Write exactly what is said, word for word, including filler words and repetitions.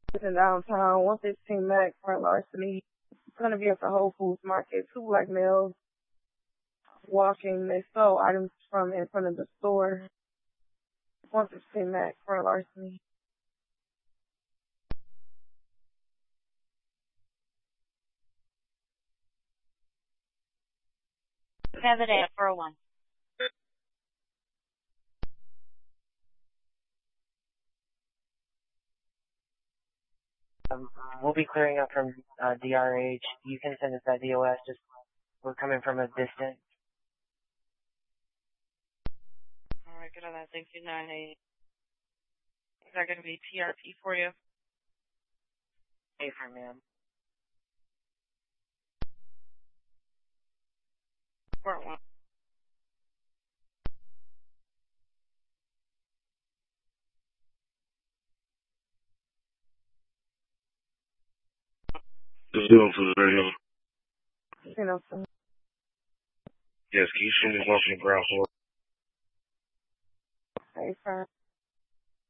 It's in downtown, one fifteen Mac, front larceny. It's going to be at the Whole Foods Market. Two black males walking. They stole items from in front of the store. one fifteen Mac, front larceny. Kevin at four oh one. Um, we'll be clearing up from uh, D R H. You can send us that D O S. Just we're coming from a distance. All right, good on that. Thank you, nine eight. Is that going to be T R P for you? Hey, for ma'am. four oh one. Just doing for the radio. You know, so Yes, can you send this off on the ground floor? hey, fine.